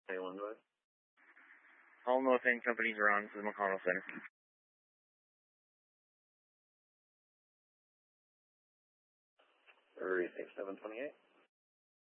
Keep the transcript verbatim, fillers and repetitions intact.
Anyone do it? All Northern companies are on. This is McConnell Center. thirty-six seven twenty-eight.